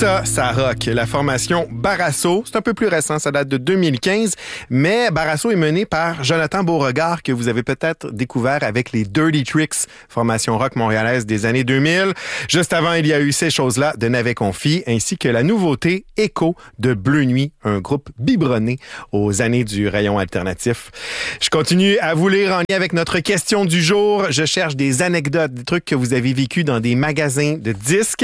Ça rock. La formation Barasso, c'est un peu plus récent, ça date de 2015, mais Barasso est mené par Jonathan Beauregard, que vous avez peut-être découvert avec les Dirty Tricks, formation rock montréalaise des années 2000. Juste avant, il y a eu ces choses-là de Navet Confi, ainsi que la nouveauté Écho de Bleu Nuit, un groupe biberonné aux années du rayon alternatif. Je continue à vous lire en lien avec notre question du jour. Je cherche des anecdotes, des trucs que vous avez vécus dans des magasins de disques.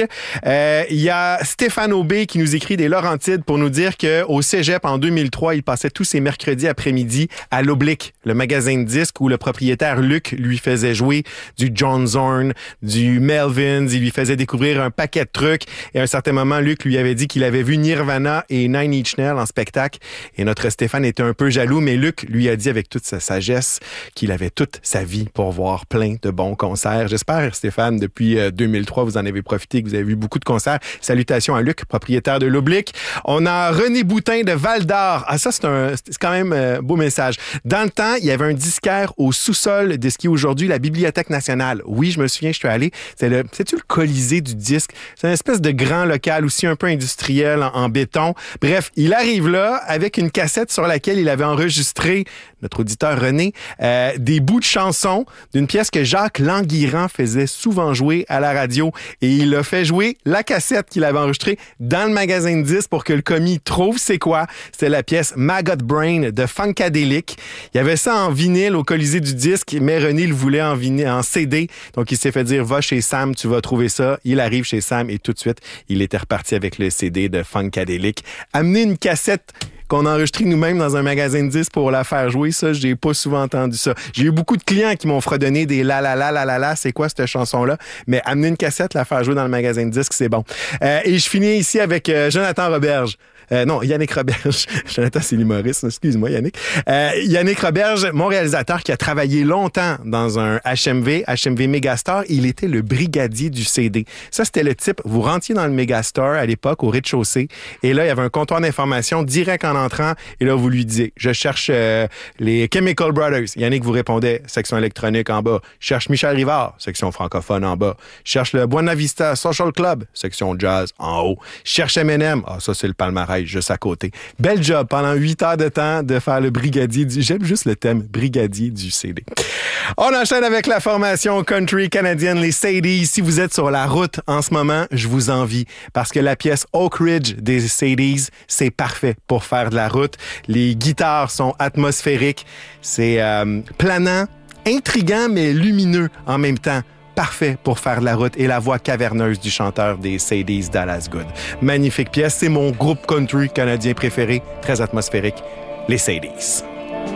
Il y a Stéphane Aubé qui nous écrit des Laurentides pour nous dire qu'au Cégep, en 2003, il passait tous ses mercredis après-midi à l'Oblique, le magasin de disques où le propriétaire Luc lui faisait jouer du John Zorn, du Melvins, il lui faisait découvrir un paquet de trucs. Et à un certain moment, Luc lui avait dit qu'il avait vu Nirvana et Nine Inch Nails en spectacle. Et notre Stéphane était un peu jaloux, mais Luc lui a dit avec toute sa sagesse qu'il avait toute sa vie pour voir plein de bons concerts. J'espère, Stéphane, depuis 2003, vous en avez profité, que vous avez vu beaucoup de concerts. Salutations à Luc, propriétaire de l'Oblique. On a René Boutin de Val-d'Or. Ah, ça, c'est quand même un beau message. Dans le temps, il y avait un disquaire au sous-sol de ce qui est aujourd'hui la Bibliothèque nationale. Oui, je me souviens, je suis allé. C'est-tu le Colisée du disque? C'est une espèce de grand local, aussi un peu industriel en béton. Bref, il arrive là avec une cassette sur laquelle il avait enregistré, notre auditeur René, des bouts de chansons d'une pièce que Jacques Languirand faisait souvent jouer à la radio. Et il a fait jouer la cassette qu'il avait enregistrée dans le magasin de disques pour que le commis trouve c'est quoi. C'était la pièce Maggot Brain de Funkadelic. Il y avait ça en vinyle au Colisée du disque, mais René le voulait en CD. Donc, il s'est fait dire, va chez Sam, tu vas trouver ça. Il arrive chez Sam et tout de suite, il était reparti avec le CD de Funkadelic. Amener une cassette qu'on a enregistré nous-mêmes dans un magasin de disques pour la faire jouer, ça, j'ai pas souvent entendu ça. J'ai eu beaucoup de clients qui m'ont fredonné des la la la la la la, c'est quoi cette chanson-là? Mais amener une cassette, la faire jouer dans le magasin de disques, c'est bon. Et je finis ici avec Jonathan Roberge. Non, Yannick Roberge. Jonathan, c'est l'humoriste. Excuse-moi, Yannick. Yannick Roberge, mon réalisateur qui a travaillé longtemps dans un HMV Megastore, il était le brigadier du CD. Ça, c'était le type. Vous rentriez dans le Megastore à l'époque, au rez-de-chaussée, et là, il y avait un comptoir d'information direct en entrant, et là, vous lui disiez, je cherche les Chemical Brothers. Yannick vous répondait, section électronique en bas. Je cherche Michel Rivard, section francophone en bas. Je cherche le Buena Vista Social Club, section jazz en haut. Je cherche M&M. Ah, ça, c'est le palmarès juste à côté. Bel job pendant 8 heures de temps de faire le brigadier du... J'aime juste le thème, brigadier du CD. On enchaîne avec la formation country canadienne, les Sadies. Si vous êtes sur la route en ce moment, je vous envie parce que la pièce Oak Ridge des Sadies, c'est parfait pour faire de la route. Les guitares sont atmosphériques. C'est planant, intriguant, mais lumineux en même temps. Parfait pour faire de la route et la voix caverneuse du chanteur des Sadies, Dallas Good. Magnifique pièce, c'est mon groupe country canadien préféré, très atmosphérique, les Sadies.